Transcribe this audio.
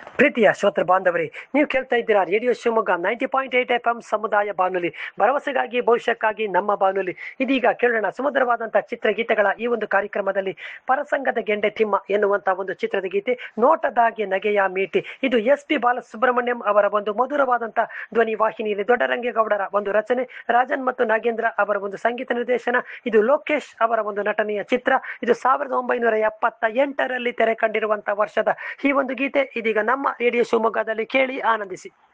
ಪ್ರೀತಿಯ ಶ್ರೋತೃ ಬಾಂಧವರೇ, ನೀವು ಕೇಳ್ತಾ ಇದ್ದೀರಾ ರೇಡಿಯೋ ಶಿವಮೊಗ್ಗ 90.8 FM ಸಮುದಾಯ ಬಾನುಲಿ, ಭರವಸೆಗಾಗಿ ಭವಿಷ್ಯಕ್ಕಾಗಿ ನಮ್ಮ ಬಾನುಲಿ. ಇದೀಗ ಕೇಳೋಣ ಸುಮಧುರವಾದಂತಹ ಚಿತ್ರಗೀತೆಗಳ ಈ ಒಂದು ಕಾರ್ಯಕ್ರಮದಲ್ಲಿ ಪರಸಂಗದ ಗೆಂಡೆ ತಿಮ್ಮ ಎನ್ನುವಂತಹ ಒಂದು ಚಿತ್ರದ ಗೀತೆ, ನೋಟದಾಗೆ ನಗೆಯ ಮೀಟಿ. ಇದು SP ಬಾಲಸುಬ್ರಹ್ಮಣ್ಯಂ ಅವರ ಒಂದು ಮಧುರವಾದಂತಹ ಧ್ವನಿ ವಾಹಿನಿಯಲ್ಲಿ ದೊಡ್ಡರಂಗೇಗೌಡರ ಒಂದು ರಚನೆ, ರಾಜನ್ ಮತ್ತು ನಾಗೇಂದ್ರ ಅವರ ಒಂದು ಸಂಗೀತ ನಿರ್ದೇಶನ. ಇದು ಲೋಕೇಶ್ ಅವರ ಒಂದು ನಟನೆಯ ಚಿತ್ರ. ಇದು 1978ರಲ್ಲಿ ತೆರೆ ಕಂಡಿರುವಂತಹ ವರ್ಷದ ಈ ಒಂದು ಗೀತೆ ಇದೀಗ ನಮ್ಮ ರೇಡಿಯೋ ಶಿವಮೊಗ್ಗದಲ್ಲಿ ಕೇಳಿ ಆನಂದಿಸಿ.